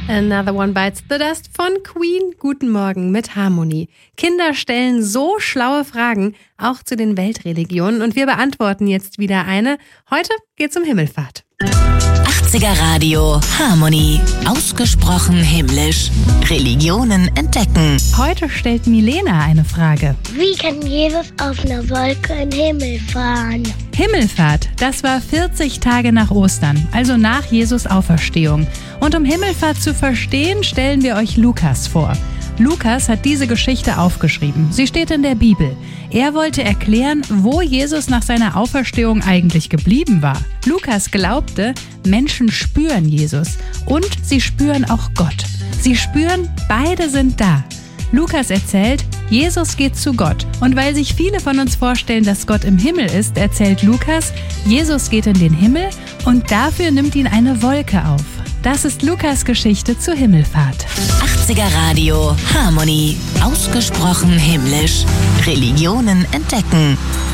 Another One Bites the Dust von Queen. Guten Morgen mit Harmonie. Kinder stellen so schlaue Fragen, auch zu den Weltreligionen. Und wir beantworten jetzt wieder eine. Heute geht's um Himmelfahrt. 80er Radio Harmonie. Ausgesprochen himmlisch. Religionen entdecken. Heute stellt Milena eine Frage. Wie kann Jesus auf einer Wolke in den Himmel fahren? Himmelfahrt, das war 40 Tage nach Ostern, also nach Jesus Auferstehung. Und um Himmelfahrt zu verstehen, stellen wir euch Lukas vor. Lukas hat diese Geschichte aufgeschrieben. Sie steht in der Bibel. Er wollte erklären, wo Jesus nach seiner Auferstehung eigentlich geblieben war. Lukas glaubte, Menschen spüren Jesus und sie spüren auch Gott. Sie spüren, beide sind da. Lukas erzählt, Jesus geht zu Gott. Und weil sich viele von uns vorstellen, dass Gott im Himmel ist, erzählt Lukas, Jesus geht in den Himmel und dafür nimmt ihn eine Wolke auf. Das ist Lukas' Geschichte zur Himmelfahrt. 80er Radio Harmonie. Ausgesprochen himmlisch. Religionen entdecken.